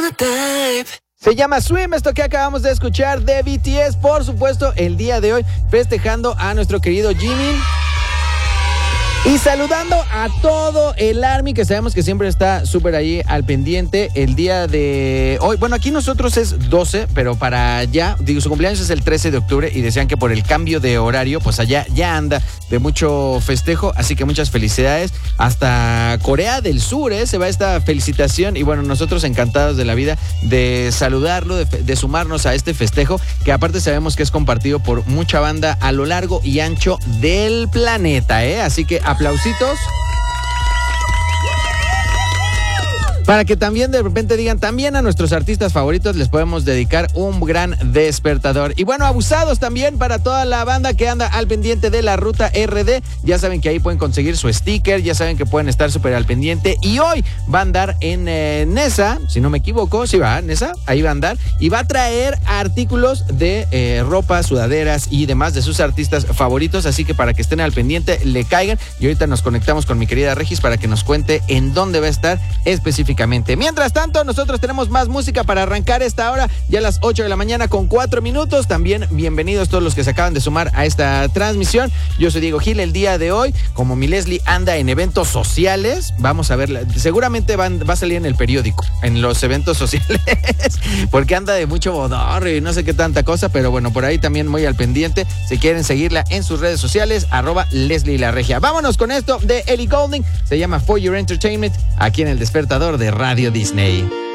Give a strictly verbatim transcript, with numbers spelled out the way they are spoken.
Se llama Swim, esto que acabamos de escuchar de B T S, por supuesto, el día de hoy festejando a nuestro querido Jimin. Y saludando a todo el Army, que sabemos que siempre está súper ahí al pendiente el día de hoy. Bueno, aquí nosotros es doce, pero para allá, digo, su cumpleaños es el trece de octubre y decían que por el cambio de horario, pues allá ya anda de mucho festejo, así que muchas felicidades. Hasta Corea del Sur, ¿eh? Se va esta felicitación y bueno, nosotros encantados de la vida de saludarlo, de, de sumarnos a este festejo, que aparte sabemos que es compartido por mucha banda a lo largo y ancho del planeta, ¿eh? Así que aplausitos. Para que también de repente digan, también a nuestros artistas favoritos les podemos dedicar un gran despertador. Y bueno, abusados también para toda la banda que anda al pendiente de la ruta R D. Ya saben que ahí pueden conseguir su sticker, ya saben que pueden estar súper al pendiente. Y hoy va a andar en eh, Nesa, si no me equivoco, sí va, Nesa, ahí va a andar. Y va a traer artículos de eh, ropa, sudaderas y demás de sus artistas favoritos. Así que para que estén al pendiente, le caigan. Y ahorita nos conectamos con mi querida Regis para que nos cuente en dónde va a estar específicamente. Mientras tanto, nosotros tenemos más música para arrancar esta hora, ya a las ocho de la mañana con cuatro minutos. También bienvenidos todos los que se acaban de sumar a esta transmisión. Yo soy Diego Gil. El día de hoy, como mi Leslie anda en eventos sociales, vamos a ver, seguramente van, va a salir en el periódico, en los eventos sociales, porque anda de mucho bodor y no sé qué tanta cosa, pero bueno, por ahí también muy al pendiente. Si quieren seguirla en sus redes sociales, arroba Leslie La Regia. Vámonos con esto de Ellie Goulding, se llama For Your Entertainment, aquí en el Despertador de Radio Disney.